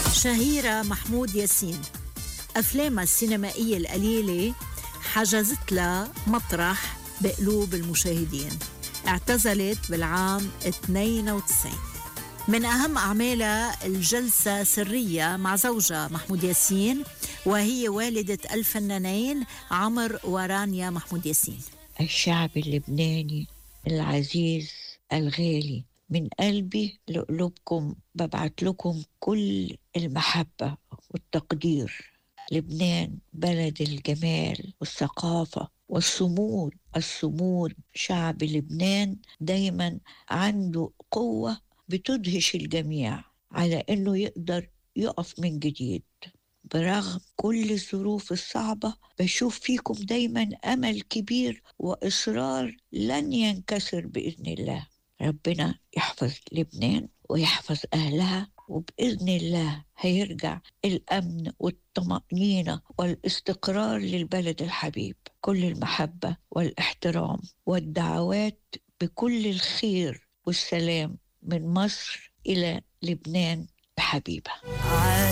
شهيرة محمود ياسين أفلامها السينمائية القليلة حجزت لها مطرح بقلوب المشاهدين. اعتزلت بالعام 92. من أهم أعمالها الجلسة سرية مع زوجها محمود ياسين، وهي والدة الفنانين عمر ورانيا محمود ياسين. الشعب اللبناني العزيز الغالي، من قلبي لقلوبكم ببعت لكم كل المحبة والتقدير. لبنان بلد الجمال والثقافة والصمود. الصمود شعب لبنان دايما عنده قوة بتدهش الجميع على انه يقدر يقف من جديد. برغم كل الظروف الصعبة بشوف فيكم دايما أمل كبير وإصرار لن ينكسر بإذن الله. ربنا يحفظ لبنان ويحفظ أهلها، وبإذن الله هيرجع الأمن والطمأنينة والاستقرار للبلد الحبيب. كل المحبة والاحترام والدعوات بكل الخير والسلام من مصر إلى لبنان الحبيبة.